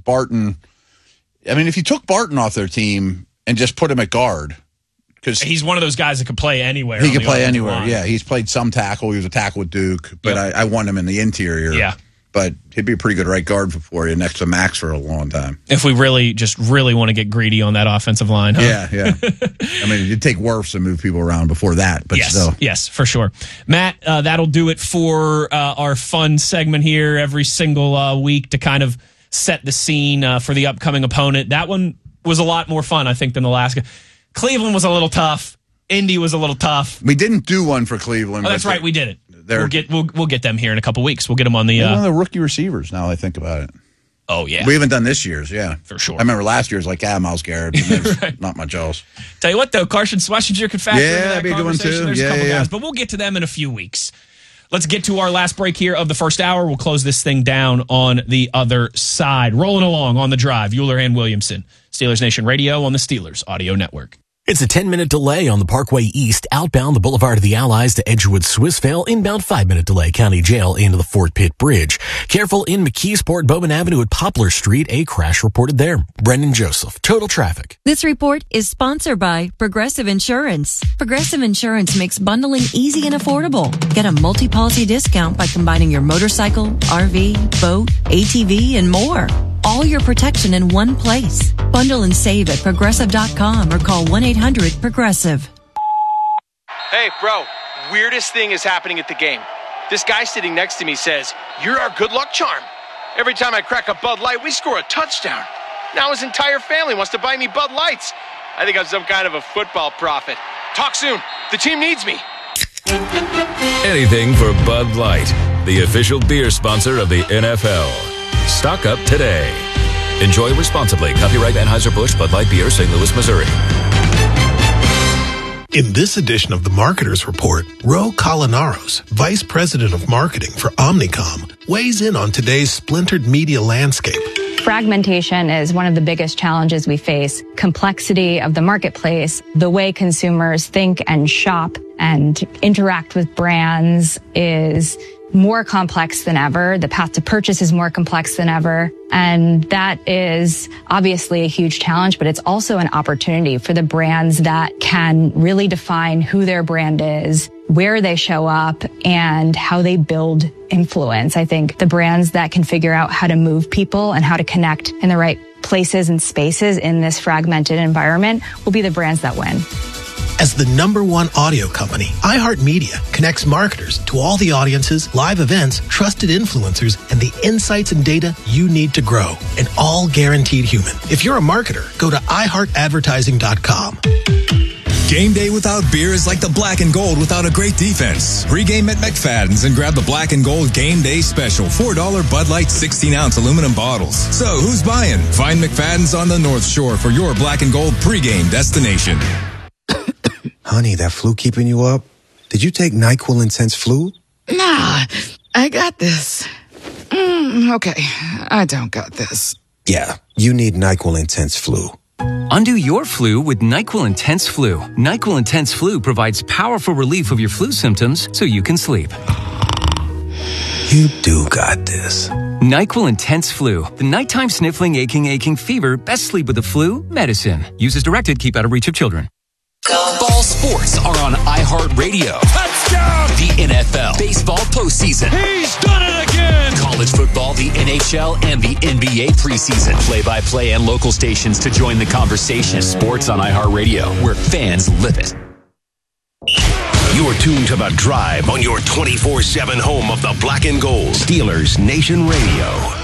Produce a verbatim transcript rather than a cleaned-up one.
Barton. I mean, if you took Barton off their team and just put him at guard, because he's one of those guys that could play anywhere. He could play anywhere. Line. Yeah, he's played some tackle. He was a tackle with Duke, but yep. I, I want him in the interior. Yeah. But he'd be a pretty good right guard for you next to Max for a long time. If we really, just really want to get greedy on that offensive line, huh? Yeah, yeah. I mean, you'd take Wirfs and move people around before that, but yes, still. Yes, for sure. Matt, uh, that'll do it for uh, our fun segment here every single uh, week to kind of set the scene uh, for the upcoming opponent. That one was a lot more fun, I think, than the last. Cleveland was a little tough. Indy was a little tough. We didn't do one for Cleveland. Oh, that's right, we did it. We'll get we'll we'll get them here in a couple weeks. We'll get them on the uh, one of the rookie receivers. Now I think about it. Oh yeah, we haven't done this year's. Yeah, for sure. I remember last year's like yeah, Myles Garrett. Right. Not much else. Tell you what though, Carson Schlesinger could factor yeah, into that that'd be a good one too. There's yeah, a couple yeah. guys, but we'll get to them in a few weeks. Let's get to our last break here of the first hour. We'll close this thing down on the other side. Rolling along on the drive, Euler and Williamson, Steelers Nation Radio on the Steelers Audio Network. It's a ten-minute delay on the Parkway East, outbound the Boulevard of the Allies to Edgewood Swissvale, inbound five-minute delay County Jail into the Fort Pitt Bridge. Careful in McKeesport, Bowman Avenue at Poplar Street, a crash reported there. Brendan Joseph, Total Traffic. This report is sponsored by Progressive Insurance. Progressive Insurance makes bundling easy and affordable. Get a multi-policy discount by combining your motorcycle, R V, boat, A T V, and more. All your protection in one place. Bundle and save at progressive dot com or call one eight hundred progressive. Hey, bro, weirdest thing is happening at the game. This guy sitting next to me says, "You're our good luck charm." Every time I crack a Bud Light, we score a touchdown. Now his entire family wants to buy me Bud Lights. I think I'm some kind of a football prophet. Talk soon. The team needs me. Anything for Bud Light, the official beer sponsor of the N F L. Stock up today. Enjoy responsibly. Copyright Anheuser-Busch Bud Light Beer, Saint Louis, Missouri. In this edition of the Marketers Report, Ro Colinaros, Vice President of Marketing for Omnicom, weighs in on today's splintered media landscape. Fragmentation is one of the biggest challenges we face. Complexity of the marketplace, the way consumers think and shop and interact with brands is more complex than ever. The path to purchase is more complex than ever. And that is obviously a huge challenge, but it's also an opportunity for the brands that can really define who their brand is, where they show up, and how they build influence. I think the brands that can figure out how to move people and how to connect in the right places and spaces in this fragmented environment will be the brands that win. As the number one audio company, iHeartMedia connects marketers to all the audiences, live events, trusted influencers, and the insights and data you need to grow, and all guaranteed human. If you're a marketer, go to i heart advertising dot com. Game day without beer is like the black and gold without a great defense. Pre-game at McFadden's and grab the black and gold game day special. four dollars Bud Light sixteen ounce aluminum bottles. So who's buying? Find McFadden's on the North Shore for your black and gold pre-game destination. Honey, that flu keeping you up? Did you take NyQuil Intense Flu? Nah, I got this. Mm, okay, I don't got this. Yeah, you need NyQuil Intense Flu. Undo your flu with NyQuil Intense Flu. NyQuil Intense Flu provides powerful relief of your flu symptoms so you can sleep. You do got this. NyQuil Intense Flu. The nighttime sniffling, aching, aching fever. Best sleep with the flu medicine. Use as directed. Keep out of reach of children. Ball sports are on iHeartRadio. Touchdown! The N F L, baseball postseason. He's done it again! College football, the N H L, and the N B A preseason. Play-by-play and local stations to join the conversation. Sports on iHeartRadio, where fans live it. You're tuned to The Drive on your twenty-four seven home of the black and gold. Steelers Nation Radio.